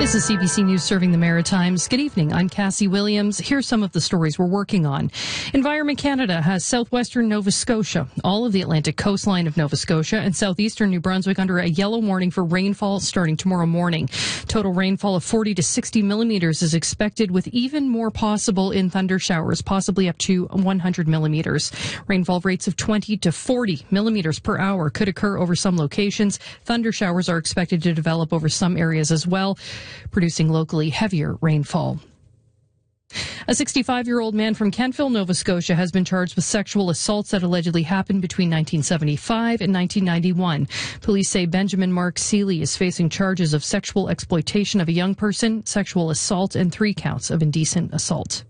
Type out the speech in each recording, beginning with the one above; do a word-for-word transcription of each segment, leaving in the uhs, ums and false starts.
This is C B C News serving the Maritimes. Good evening. I'm Cassie Williams. Here's some of the stories we're working on. Environment Canada has southwestern Nova Scotia, all of the Atlantic coastline of Nova Scotia, and southeastern New Brunswick under a yellow warning for rainfall starting tomorrow morning. Total rainfall of forty to sixty millimeters is expected, with even more possible in thunder showers, possibly up to one hundred millimeters. Rainfall rates of twenty to forty millimeters per hour could occur over some locations. Thunder showers are expected to develop over some areas as well, producing locally heavier rainfall. A sixty-five-year-old man from Kentville, Nova Scotia, has been charged with sexual assaults that allegedly happened between nineteen seventy-five and nineteen ninety-one. Police say Benjamin Mark Seeley is facing charges of sexual exploitation of a young person, sexual assault, and three counts of indecent assault.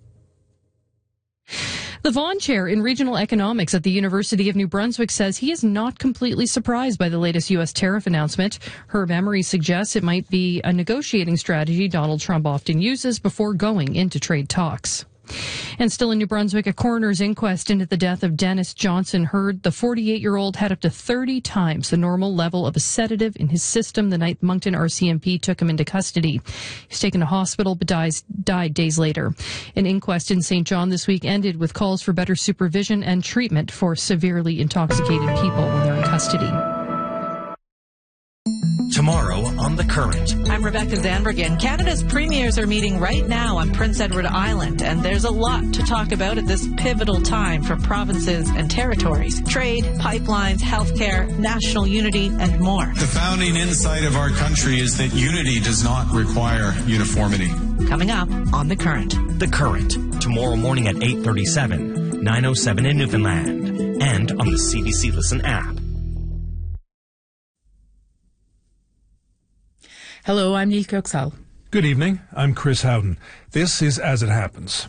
The Vaughan Chair in Regional Economics at the University of New Brunswick says he is not completely surprised by the latest U S tariff announcement. Herb Emery suggests it might be a negotiating strategy Donald Trump often uses before going into trade talks. And still in New Brunswick, a coroner's inquest into the death of Dennis Johnson heard the forty-eight-year-old had up to thirty times the normal level of a sedative in his system the night Moncton R C M P took him into custody. He was taken to hospital but dies, died days later. An inquest in Saint John this week ended with calls for better supervision and treatment for severely intoxicated people when they're in custody. Tomorrow on The Current. I'm Rebecca Zanbergen. Canada's premiers are meeting right now on Prince Edward Island, and there's a lot to talk about at this pivotal time for provinces and territories. Trade, pipelines, healthcare, national unity, and more. The founding insight of our country is that unity does not require uniformity. Coming up on The Current. The Current. Tomorrow morning at eight thirty-seven, nine oh seven in Newfoundland, and on the C B C Listen app. Hello, I'm Nick Coxall. Good evening. I'm Chris Howden. This is As It Happens.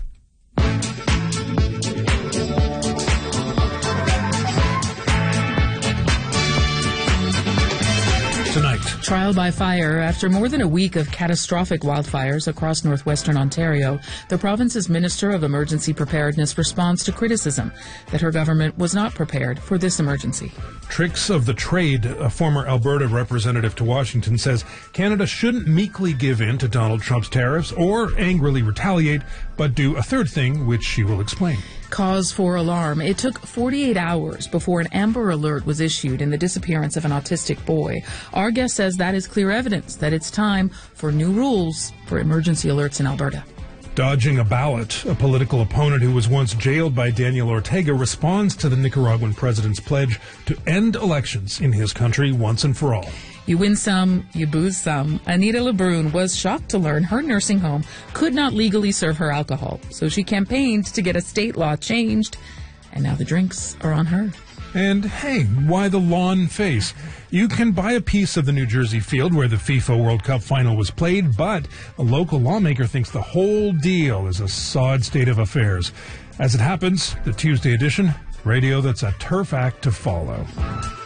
Tonight. Trial by fire. After more than a week of catastrophic wildfires across northwestern Ontario, the province's Minister of Emergency Preparedness responds to criticism that her government was not prepared for this emergency. Tricks of the Trade, a former Alberta representative to Washington, says Canada shouldn't meekly give in to Donald Trump's tariffs or angrily retaliate, but do a third thing, which she will explain. Cause for alarm. It took forty-eight hours before an Amber Alert was issued in the disappearance of an autistic boy. Our guest says that is clear evidence that it's time for new rules for emergency alerts in Alberta. Dodging a ballot, a political opponent who was once jailed by Daniel Ortega responds to the Nicaraguan president's pledge to end elections in his country once and for all. You win some, you booze some. Anita LeBrun was shocked to learn her nursing home could not legally serve her alcohol, so she campaigned to get a state law changed, and now the drinks are on her. And hey, why the lawn face? You can buy a piece of the New Jersey field where the FIFA World Cup final was played, but a local lawmaker thinks the whole deal is a sod state of affairs. As it happens, the Tuesday edition, radio that's a turf act to follow.